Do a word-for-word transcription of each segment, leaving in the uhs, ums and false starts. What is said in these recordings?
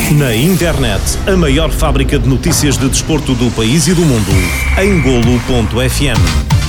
Na internet, a maior fábrica de notícias de desporto do país e do mundo. Em golo ponto f m.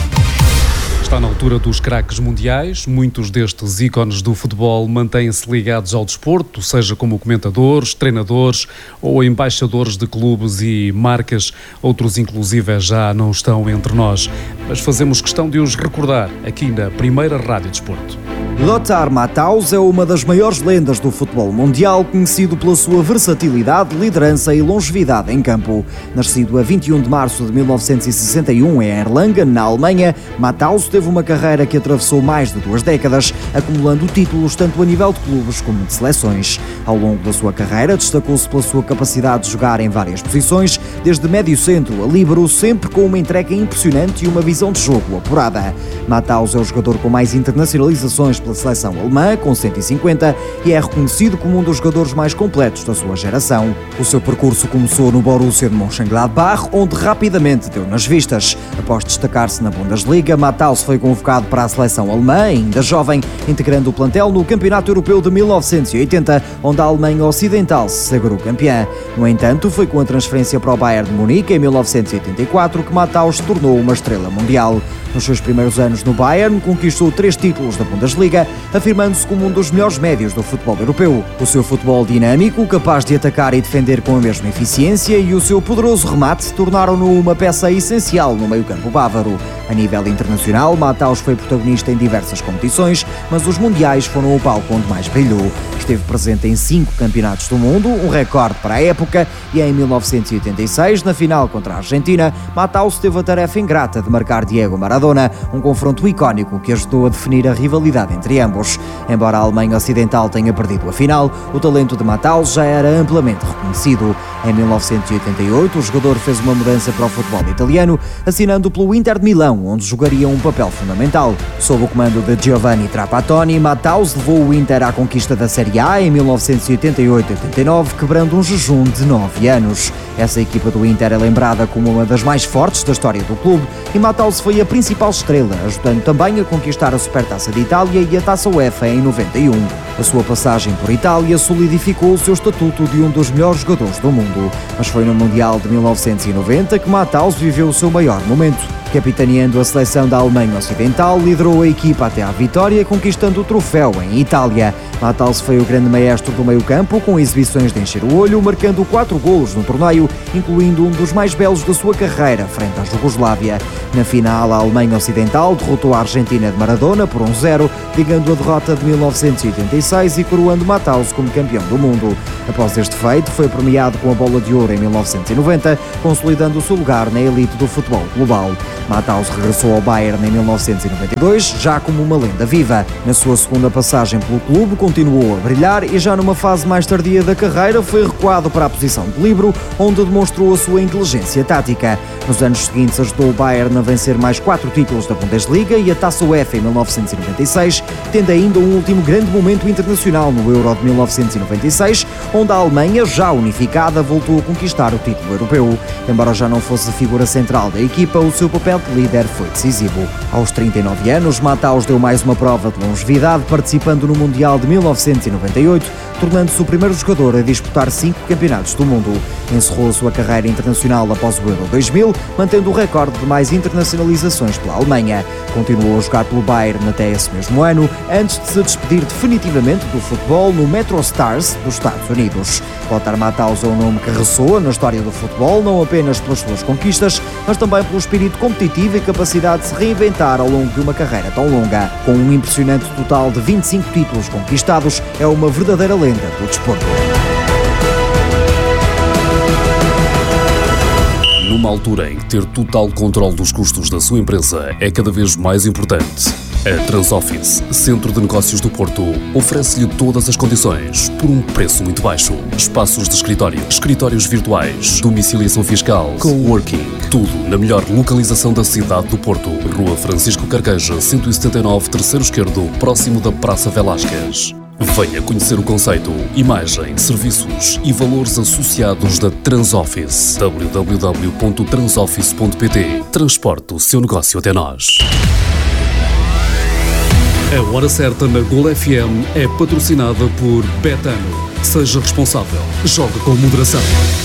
Está na altura dos craques mundiais. Muitos destes ícones do futebol mantêm-se ligados ao desporto, seja como comentadores, treinadores ou embaixadores de clubes e marcas. Outros, inclusive, já não estão entre nós. Mas fazemos questão de os recordar aqui na primeira Rádio Desporto. Lothar Matthaus é uma das maiores lendas do futebol mundial, conhecido pela sua versatilidade, liderança e longevidade em campo. Nascido a vinte e um de março de mil novecentos e sessenta e um em Erlangen, na Alemanha, Matthaus teve uma carreira que atravessou mais de duas décadas, acumulando títulos tanto a nível de clubes como de seleções. Ao longo da sua carreira, destacou-se pela sua capacidade de jogar em várias posições, desde médio-centro a líbero, sempre com uma entrega impressionante e uma visão de jogo apurada. Matthaus é o jogador com mais internacionalizações pela seleção alemã, com cento e cinquenta, e é reconhecido como um dos jogadores mais completos da sua geração. O seu percurso começou no Borussia de Mönchengladbach, onde rapidamente deu nas vistas. Após destacar-se na Bundesliga, Matthaus foi convocado para a seleção alemã, ainda jovem, integrando o plantel no Campeonato Europeu de mil novecentos e oitenta, onde a Alemanha Ocidental se sagrou campeã. No entanto, foi com a transferência para o Bayern de Munique em mil novecentos e oitenta e quatro que Matthaus se tornou uma estrela mundial. Nos seus primeiros anos no Bayern, conquistou três títulos da Bundesliga, afirmando-se como um dos melhores médios do futebol europeu. O seu futebol dinâmico, capaz de atacar e defender com a mesma eficiência, e o seu poderoso remate tornaram-no uma peça essencial no meio-campo bávaro. A nível internacional, Matthaus foi protagonista em diversas competições, mas os mundiais foram o palco onde mais brilhou. Esteve presente em cinco campeonatos do mundo, um recorde para a época, e em mil novecentos e oitenta e seis, na final contra a Argentina, Matthaus teve a tarefa ingrata de marcar Diego Maradona, um confronto icónico que ajudou a definir a rivalidade entre ambos. Embora a Alemanha Ocidental tenha perdido a final, o talento de Matthaus já era amplamente reconhecido. Em mil novecentos e oitenta e oito, o jogador fez uma mudança para o futebol italiano, assinando pelo Inter de Milão, onde jogaria um papel fundamental. Sob o comando de Giovanni Trapattoni, Matthaus levou o Inter à conquista da Série A em mil novecentos e oitenta e oito oitenta e nove, quebrando um jejum de nove anos. Essa equipa do Inter é lembrada como uma das mais fortes da história do clube, e Matthaus foi a principal estrela, ajudando também a conquistar a Supertaça de Itália e a Taça UEFA em noventa e um. A sua passagem por Itália solidificou o seu estatuto de um dos melhores jogadores do mundo, mas foi no Mundial de mil novecentos e noventa que Matthaus viveu o seu maior momento. Capitaneando a seleção da Alemanha Ocidental, liderou a equipa até à vitória, conquistando o troféu em Itália. Matthaus foi o grande maestro do meio-campo, com exibições de encher o olho, marcando quatro golos no torneio, incluindo um dos mais belos da sua carreira, frente à Jugoslávia. Na final, a Alemanha Ocidental derrotou a Argentina de Maradona por um zero, ligando a derrota de mil novecentos e oitenta e seis e coroando Matthaus como campeão do mundo. Após este feito, foi premiado com a Bola de Ouro em mil novecentos e noventa, consolidando o seu lugar na elite do futebol global. Matthaus regressou ao Bayern em mil novecentos e noventa e dois, já como uma lenda viva. Na sua segunda passagem pelo clube, continuou a brilhar e já numa fase mais tardia da carreira foi recuado para a posição de líbero, onde demonstrou a sua inteligência tática. Nos anos seguintes ajudou o Bayern a vencer mais quatro títulos da Bundesliga e a Taça UEFA em mil novecentos e noventa e seis, tendo ainda um último grande momento internacional no Euro de mil novecentos e noventa e seis, onde a Alemanha, já unificada, voltou a conquistar o título europeu. Embora já não fosse a figura central da equipa, o seu papel de líder foi decisivo. Aos trinta e nove anos, Matthaus deu mais uma prova de longevidade, participando no Mundial de mil novecentos e noventa e oito, tornando-se o primeiro jogador a disputar cinco campeonatos do mundo. Encerrou a sua carreira internacional após o Euro dois mil, mantendo o recorde de mais internacionalizações pela Alemanha. Continuou a jogar pelo Bayern até esse mesmo ano, antes de se despedir definitivamente do futebol no Metro Stars dos Estados Unidos. Lothar Matthaus é um nome que ressoa na história do futebol, não apenas pelas suas conquistas, mas também pelo espírito competitivo e capacidade de se reinventar ao longo de uma carreira tão longa. Com um impressionante total de vinte e cinco títulos conquistados, é uma verdadeira lenda do desporto. Numa altura em que ter total controle dos custos da sua empresa é cada vez mais importante, a Transoffice, Centro de Negócios do Porto, oferece-lhe todas as condições por um preço muito baixo. Espaços de escritório, escritórios virtuais, domiciliação fiscal, coworking, tudo na melhor localização da cidade do Porto. Rua Francisco Carqueja, cento e setenta e nove, terceiro esquerdo, próximo da Praça Velasquez. Venha conhecer o conceito, imagem, serviços e valores associados da Transoffice. w w w ponto transoffice ponto p t. Transporte o seu negócio até nós. A Hora Certa na Golo F M é patrocinada por Betano. Seja responsável. Jogue com moderação.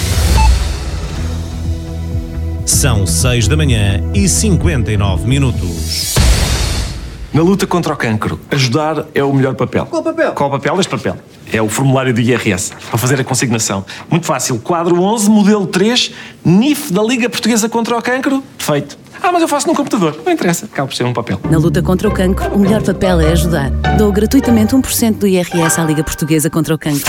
São seis da manhã e cinquenta e nove minutos. Na luta contra o cancro, ajudar é o melhor papel. Qual papel? Qual papel? Este papel. É o formulário do I R S, para fazer a consignação. Muito fácil. Quadro onze, modelo três, N I F da Liga Portuguesa contra o Cancro. Feito. Ah, mas eu faço num computador. Não interessa. Acaba por ser um papel. Na luta contra o cancro, o melhor papel é ajudar. Dou gratuitamente um por cento do I R S à Liga Portuguesa contra o Cancro.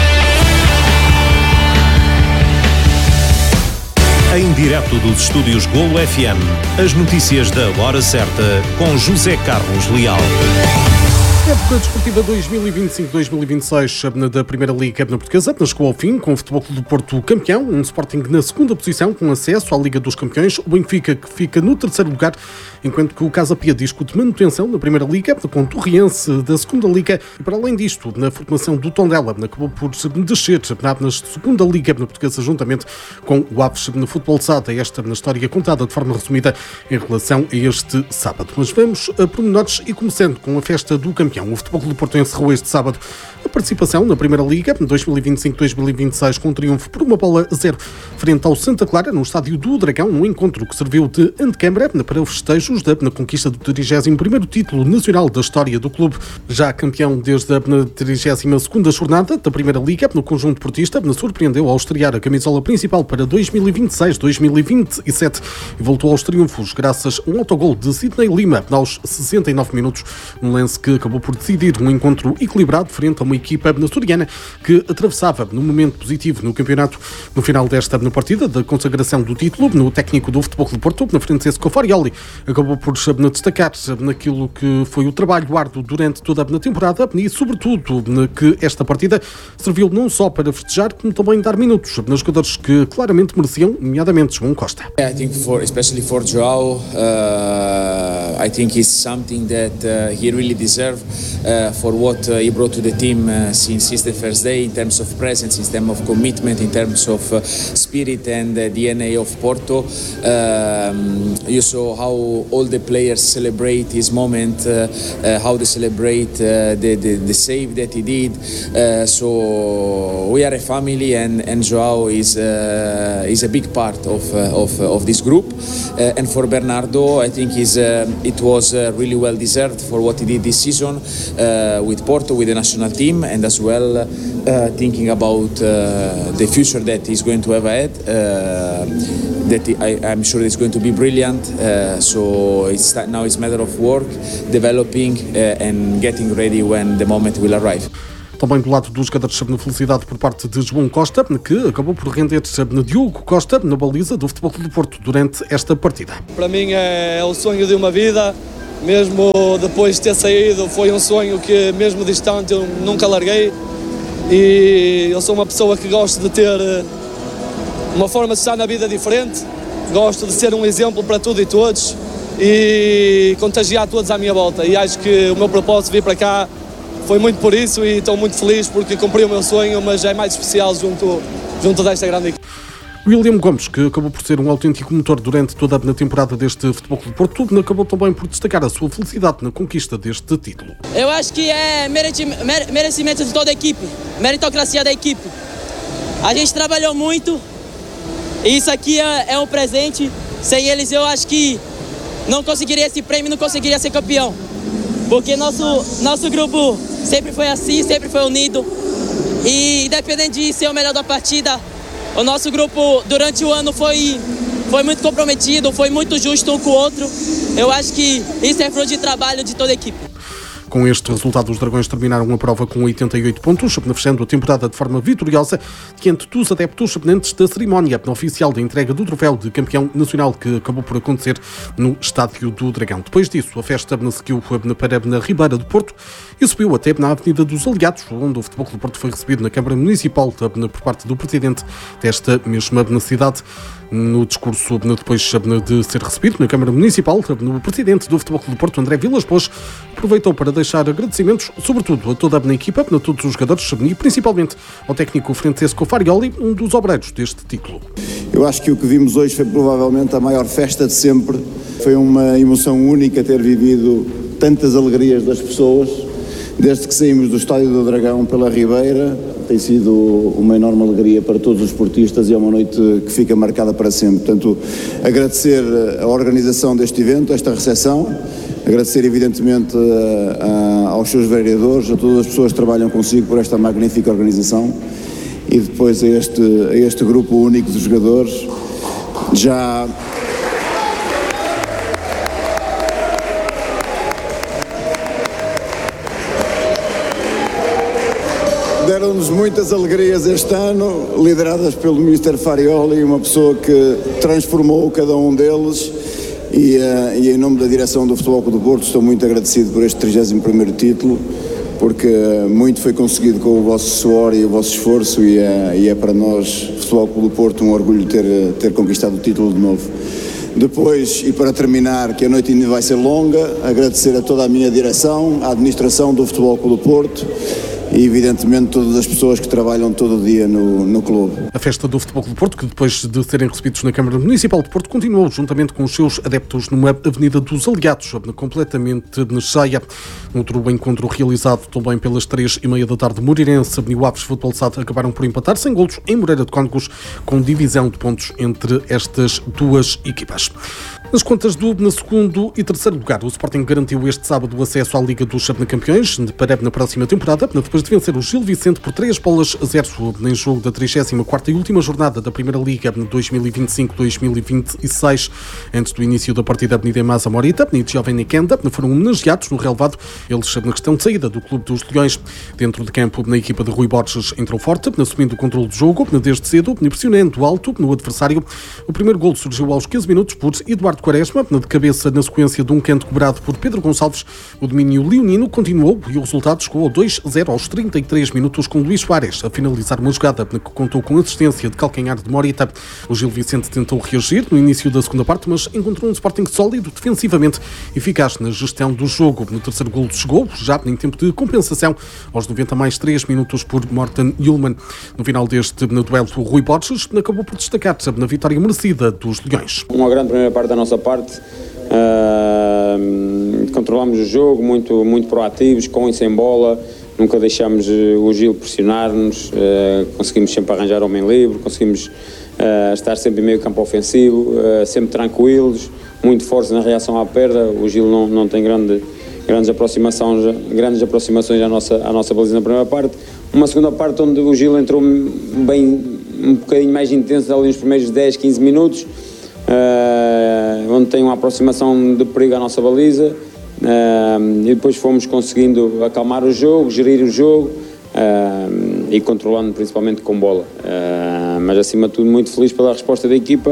Em direto dos estúdios Golo F M, as notícias da hora certa com José Carlos Leal. Época desportiva dois mil e vinte e cinco dois mil e vinte e seis da Primeira Liga Portuguesa chegou ao fim com o Futebol Clube do Porto campeão, um Sporting na segunda posição com acesso à Liga dos Campeões, o Benfica que fica no terceiro lugar, enquanto que o Casa Pia discute manutenção na Primeira Liga com o Torriense da segunda Liga e para além disto, na formação do Tondela acabou por descer na segunda Liga Portuguesa juntamente com o Aves no Futebol Sada, esta na história contada de forma resumida em relação a este sábado. Mas vamos a pormenores e começando com a festa do campeão. O Futebol Clube do Porto encerrou este sábado a participação na Primeira Liga dois mil e vinte e cinco dois mil e vinte e seis com um triunfo por uma bola a zero frente ao Santa Clara no estádio do Dragão, um encontro que serviu de antecâmara para os festejos da na conquista do trigésimo primeiro título nacional da história do clube. Já campeão desde a trigésima segunda jornada da Primeira Liga, no conjunto portista, surpreendeu ao estrear a camisola principal para dois mil e vinte e seis dois mil e vinte e sete e voltou aos triunfos graças a um autogol de Sidney Lima aos sessenta e nove minutos, um lance que acabou por decidir um encontro equilibrado frente a uma equipa açoriana que atravessava num momento positivo no campeonato. No final desta partida da consagração do título, no técnico do Futebol Clube do Porto, na Francesco Farioli, acabou por destacar naquilo que foi o trabalho árduo durante toda a temporada e, sobretudo, que esta partida serviu não só para festejar, como também dar minutos nos jogadores que claramente mereciam, nomeadamente João Costa. I think for especially for João, uh, I think it's something that uh, he really deserves uh, for what uh, he brought to the team uh, since, since the first day, in terms of presence, in terms of commitment, in terms of uh, spirit and uh, D N A of Porto. Um, you saw how all the players celebrate his moment, uh, uh, how they celebrate uh, the, the the save that he did. Uh, so we are a family, and and João is uh, is a big part of uh, of of this group. Uh, and for Bernardo, I think is uh, it was uh, really well deserved for what he did this season uh, with Porto, with the national team, and as well uh, thinking about uh, the future that he's going to have ahead. Uh, that I, I'm sure is going to be brilliant. Uh, so it's now it's a matter of work, developing uh, and getting ready when the moment will arrive. Também do lado dos jogadores na felicidade por parte de João Costa, que acabou por render na Diogo Costa na baliza do Futebol Clube do Porto durante esta partida. Para mim é o sonho de uma vida, mesmo depois de ter saído, foi um sonho que mesmo distante eu nunca larguei, e eu sou uma pessoa que gosto de ter uma forma de estar na vida diferente, gosto de ser um exemplo para tudo e todos e contagiar todos à minha volta, e acho que o meu propósito de vir para cá foi muito por isso, e estou muito feliz porque cumpri o meu sonho, mas é mais especial junto, junto desta grande equipe. William Gomes, que acabou por ser um autêntico motor durante toda a temporada deste Futebol Clube do Porto, acabou também por destacar a sua felicidade na conquista deste título. Eu acho que é merecimento de toda a equipe, meritocracia da equipe. A gente trabalhou muito e isso aqui é, é um presente. Sem eles eu acho que não conseguiria esse prêmio, não conseguiria ser campeão. Porque nosso, nosso grupo sempre foi assim, sempre foi unido. E independente de ser o melhor da partida, o nosso grupo durante o ano foi, foi muito comprometido, foi muito justo um com o outro. Eu acho que isso é fruto de trabalho de toda a equipe. Com este resultado, os Dragões terminaram a prova com oitenta e oito pontos, fechando a temporada de forma vitoriosa diante dos adeptos antes da cerimónia oficial da entrega do troféu de campeão nacional que acabou por acontecer no Estádio do Dragão. Depois disso, a festa seguiu para na Ribeira do Porto e subiu até na Avenida dos Aliados, onde o Futebol Clube do Porto foi recebido na Câmara Municipal por parte do presidente desta mesma cidade. No discurso, depois de ser recebido na Câmara Municipal, o presidente do Futebol Clube do Porto, André Vilas Boas, aproveitou para deixar agradecimentos, sobretudo a toda a equipa, a todos os jogadores e principalmente ao técnico Francesco Farioli, um dos obreiros deste título. Eu acho que o que vimos hoje foi provavelmente a maior festa de sempre. Foi uma emoção única ter vivido tantas alegrias das pessoas. desde que saímos do Estádio do Dragão pela Ribeira. Tem sido uma enorme alegria para todos os esportistas e é uma noite que fica marcada para sempre. Portanto, agradecer a organização deste evento, esta recepção, agradecer evidentemente a, a, aos seus vereadores, a todas as pessoas que trabalham consigo por esta magnífica organização e depois a este, a este grupo único de jogadores. Já... Deram-nos muitas alegrias este ano, lideradas pelo mister Farioli, uma pessoa que transformou cada um deles e, uh, e em nome da direção do Futebol Clube do Porto estou muito agradecido por este trigésimo primeiro título, porque muito foi conseguido com o vosso suor e o vosso esforço e é, e é para nós, Futebol Clube do Porto, um orgulho ter, ter conquistado o título de novo. Depois, e para terminar, que a noite ainda vai ser longa, agradecer a toda a minha direção, à administração do Futebol Clube do Porto, e evidentemente todas as pessoas que trabalham todo o dia no, no clube. A festa do Futebol Clube do Porto, que depois de serem recebidos na Câmara Municipal de Porto, continuou juntamente com os seus adeptos numa Avenida dos Aliados, completamente cheia. Outro encontro realizado também pelas três e meia da tarde, Moreirense, Avenida Aves, Futebol S A D acabaram por empatar sem golos em Moreira de Cónegos, com divisão de pontos entre estas duas equipas. Nas contas do na segundo e terceiro lugar, o Sporting garantiu este sábado o acesso à Liga dos Campeões para na próxima temporada, depois de vencer o Gil Vicente por três bolas a zero em jogo da trigésima quarta e última jornada da Primeira Liga dois mil e vinte e cinco dois mil e vinte e seis. Antes do início da partida, Benítez Massa Morita e Giovanni Kenda foram homenageados no relevado, eles na questão de saída do Clube dos Leões. Dentro de campo, na equipa de Rui Borges entrou forte, assumindo o controle do jogo, desde cedo, pressionando alto no adversário. O primeiro golo surgiu aos quinze minutos por Eduardo Quaresma, de cabeça na sequência de um canto cobrado por Pedro Gonçalves. O domínio leonino continuou e o resultado chegou ao dois a zero aos trinta e três minutos, com Luís Soares a finalizar uma jogada que contou com assistência de calcanhar de Morita. O Gil Vicente tentou reagir no início da segunda parte, mas encontrou um Sporting sólido defensivamente e eficaz na gestão do jogo. No terceiro golo chegou, já em tempo de compensação, aos noventa mais três minutos por Morten Hjulmand. No final deste no duelo, o Rui Borges acabou por destacar na vitória merecida dos Leões. Uma grande primeira parte da nossa parte. Uh, controlamos o jogo, muito, muito proativos, com e sem bola, nunca deixámos o Gil pressionar-nos, uh, conseguimos sempre arranjar homem livre, conseguimos uh, estar sempre em meio campo ofensivo, uh, sempre tranquilos, muito fortes na reação à perda. O Gil não, não tem grande, grandes, aproximações, grandes aproximações à nossa, à nossa baliza na primeira parte. Uma segunda parte onde o Gil entrou bem, um bocadinho mais intenso ali nos primeiros dez, quinze minutos, Uh, onde tem uma aproximação de perigo à nossa baliza, uh, e depois fomos conseguindo acalmar o jogo, gerir o jogo uh, e controlando principalmente com bola, uh, mas acima de tudo muito feliz pela resposta da equipa,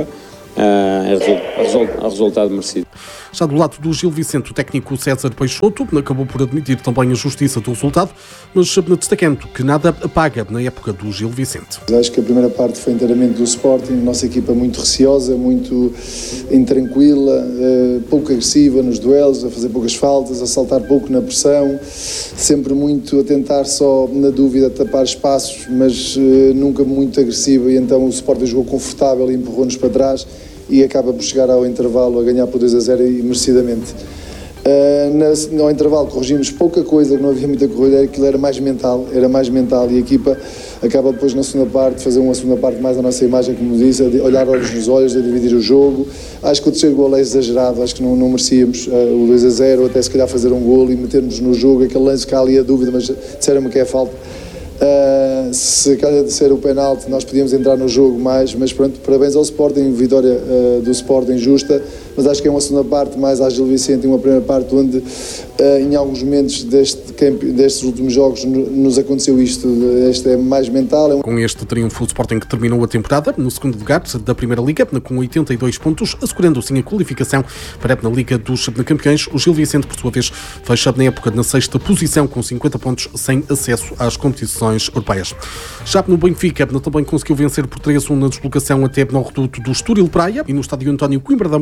uh, a resultado merecido. Já do lado do Gil Vicente, o técnico César Peixoto acabou por admitir também a justiça do resultado, mas destacando que nada apaga na época do Gil Vicente. Acho que a primeira parte foi inteiramente do Sporting, a nossa equipa muito receosa, muito intranquila, pouco agressiva nos duelos, a fazer poucas faltas, a saltar pouco na pressão, sempre muito a tentar só na dúvida tapar espaços, mas nunca muito agressiva, e então o Sporting jogou confortável e empurrou-nos para trás e acaba por chegar ao intervalo a ganhar por dois a zero e merecidamente. Uh, na, no intervalo corrigimos pouca coisa, não havia muita corrida, aquilo era mais mental, era mais mental e a equipa acaba depois na segunda parte, fazer uma segunda parte mais a nossa imagem, como disse, a olhar olhos nos olhos, a dividir o jogo. Acho que o terceiro golo é exagerado, acho que não, não merecíamos uh, o dois a zero, até se calhar fazer um golo e metermos no jogo, aquele lance que há ali a dúvida, mas disseram-me que é falta. Uh, se calhar de ser o penalti nós podíamos entrar no jogo mais, mas pronto, parabéns ao Sporting, vitória uh, do Sporting justa, mas acho que é uma segunda parte mais à Gil Vicente e uma primeira parte onde uh, em alguns momentos deste camp, destes últimos jogos no, nos aconteceu isto, este é mais mental. É um... Com este triunfo o Sporting terminou a temporada no segundo lugar da Primeira Liga com oitenta e dois pontos, assegurando assim a qualificação para a Liga dos Campeões. O Gil Vicente, por sua vez, fecha na época na sexta posição com cinquenta pontos, sem acesso às competições europeias. Já no Benfica, também conseguiu vencer por três a um na deslocação até no reduto do Estoril Praia e no estádio António Coimbra da Mota, nos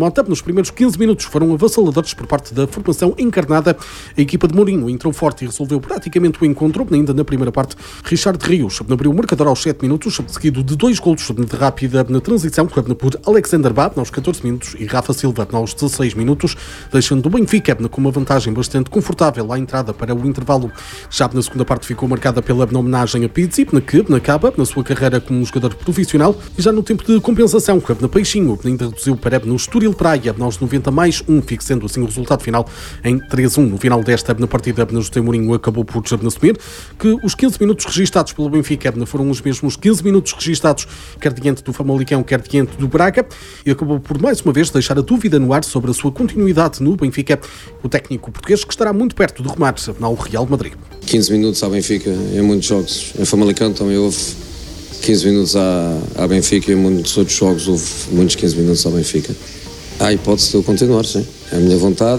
primeiros quinze minutos foram avassaladores por parte da formação encarnada. A equipa de Mourinho entrou forte e resolveu praticamente o encontro. Ainda na primeira parte, Richard Rios abriu o marcador aos sete minutos, seguido de dois golos de rápida na transição, por Alexander Bab aos catorze minutos e Rafa Silva aos dezasseis minutos, deixando o Benfica com uma vantagem bastante confortável à entrada para o intervalo. Já na segunda parte ficou marcada pela homenagem a Pizzi, que acaba na sua carreira como jogador profissional, e já no tempo de compensação, na Peixinho ainda reduziu para no Estoril Praia aos noventa mais um, fixando assim o resultado final em três a um. No final desta na partida, José Mourinho acabou por assumir que os quinze minutos registados pelo Benfica foram os mesmos quinze minutos registados quer diante do Famalicão, quer diante do Braga, e acabou por mais uma vez deixar a dúvida no ar sobre a sua continuidade no Benfica, o técnico português que estará muito perto de remar ao Real Madrid. quinze minutos ao Benfica em muitos jogos. Em Famalicão também houve quinze minutos à, à Benfica e em muitos outros jogos houve muitos quinze minutos ao Benfica. Há a hipótese de eu continuar, sim. É a minha vontade.